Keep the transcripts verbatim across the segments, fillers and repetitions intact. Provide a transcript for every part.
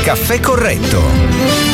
Caffè Corretto.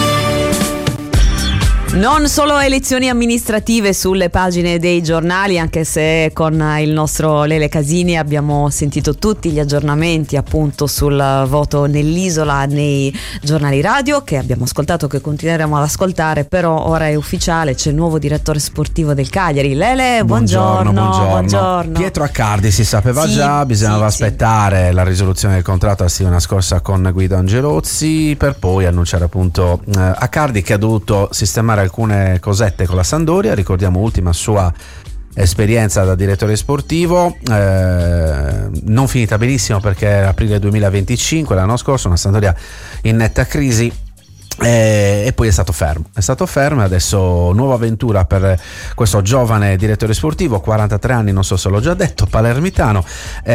Non solo elezioni amministrative sulle pagine dei giornali, anche se con il nostro Lele Casini abbiamo sentito tutti gli aggiornamenti appunto sul voto nell'isola nei giornali radio che abbiamo ascoltato, che continueremo ad ascoltare, però ora è ufficiale, c'è il nuovo direttore sportivo del Cagliari. Lele, buongiorno. Buongiorno, buongiorno. buongiorno. Pietro Accardi si sapeva sì, già, bisognava sì, aspettare sì. la risoluzione del contratto la settimana scorsa con Guido Angelozzi per poi annunciare appunto eh, Accardi, che ha dovuto sistemare alcune cosette con la Sampdoria. Ricordiamo ultima sua esperienza da direttore sportivo, eh, non finita benissimo perché era aprile duemilaventicinque, l'anno scorso, una Sampdoria in netta crisi. E, e poi è stato fermo, è stato fermo e adesso nuova avventura per questo giovane direttore sportivo, quarantatré anni, non so se l'ho già detto, palermitano,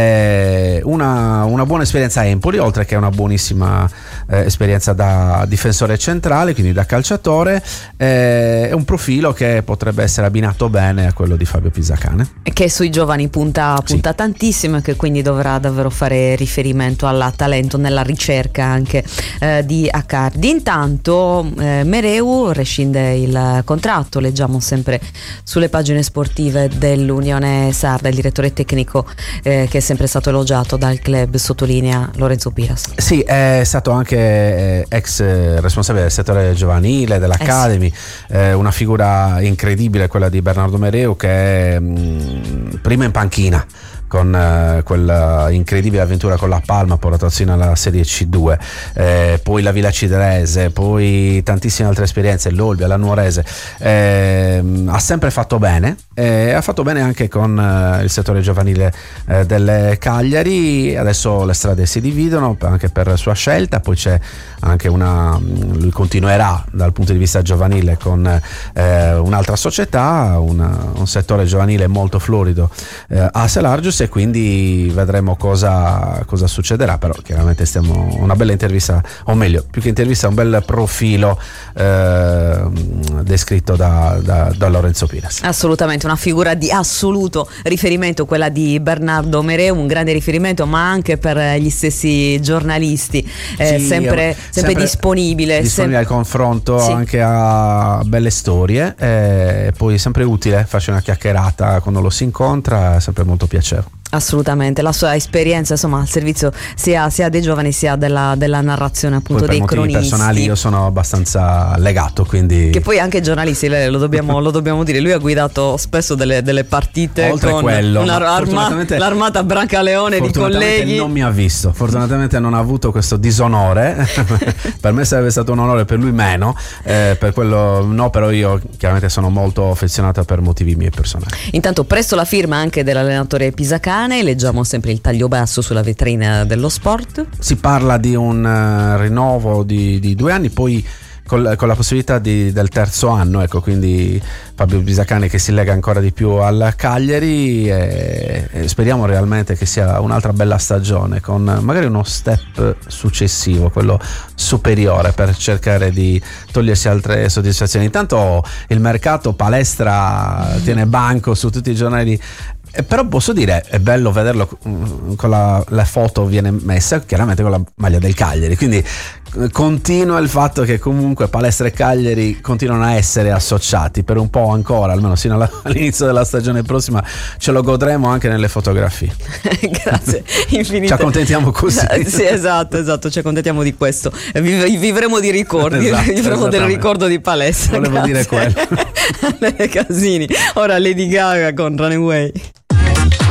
eh, una, una buona esperienza a Empoli, oltre che una buonissima eh, esperienza da difensore centrale, quindi da calciatore, è eh, un profilo che potrebbe essere abbinato bene a quello di Fabio Pisacane, che sui giovani punta, punta sì. tantissimo e che quindi dovrà davvero fare riferimento al talento nella ricerca anche eh, di Accardi. Intanto Eh, Mereu rescinde il contratto, leggiamo sempre sulle pagine sportive dell'Unione Sarda. Il direttore tecnico eh, che è sempre stato elogiato dal club, sottolinea Lorenzo Piras. Sì, è stato anche eh, ex responsabile del settore giovanile, dell'Academy, eh sì. eh, una figura incredibile quella di Bernardo Mereu, che è mh, prima in panchina con eh, quella incredibile avventura con la Palma, portato fino alla Serie C due, eh, poi la Villa Ciderese, poi tantissime altre esperienze, l'Olbia, la Nuorese, eh, ha sempre fatto bene e eh, ha fatto bene anche con eh, il settore giovanile eh, del Cagliari. Adesso le strade si dividono anche per sua scelta, poi c'è anche una, lui continuerà dal punto di vista giovanile con eh, un'altra società, una, un settore giovanile molto florido eh, a Selargius, e quindi vedremo cosa, cosa succederà. Però chiaramente stiamo una bella intervista, o meglio, più che intervista, un bel profilo eh, descritto da, da, da Lorenzo Piras. Assolutamente, una figura di assoluto riferimento quella di Bernardo Mereu, un grande riferimento, ma anche per gli stessi giornalisti, eh, sì, sempre, sempre, sempre disponibile disponibile sem- al confronto, sì. anche a belle storie, e poi sempre utile farci una chiacchierata quando lo si incontra, è sempre molto piacevole. Assolutamente, la sua esperienza insomma al servizio sia, sia dei giovani sia della, della narrazione appunto poi dei per motivi cronisti personali io sono abbastanza legato, quindi che poi anche giornalisti, lo dobbiamo, lo dobbiamo dire, lui ha guidato spesso delle, delle partite oltre con quello, una arma, l'armata Brancaleone di colleghi. Non mi ha visto, fortunatamente non ha avuto questo disonore. Per me sarebbe stato un onore, per lui meno, eh, per quello no, però io chiaramente sono molto affezionato per motivi miei personali. Intanto presto la firma anche dell'allenatore Pisacane, leggiamo sempre il taglio basso sulla vetrina dello sport. Si parla di un uh, rinnovo di, di due anni, poi con, con la possibilità di, del terzo anno, ecco, quindi Fabio Pisacane che si lega ancora di più al Cagliari, e, e speriamo realmente che sia un'altra bella stagione con magari uno step successivo, quello superiore, per cercare di togliersi altre soddisfazioni. Intanto il mercato palestra tiene banco su tutti i giornali. Eh, però posso dire, è bello vederlo con la, la foto viene messa chiaramente con la maglia del Cagliari, quindi continua il fatto che comunque Palestra e Cagliari continuano a essere associati per un po' ancora, almeno sino alla, all'inizio della stagione prossima ce lo godremo anche nelle fotografie. Grazie infinite. Ci accontentiamo così. Sì, esatto, esatto, ci accontentiamo di questo. Viv- vivremo di ricordi, esatto, vivremo del ricordo di Palestra. Volevo Grazie. dire quello. Lele Casini. Ora Lady Gaga con Runaway.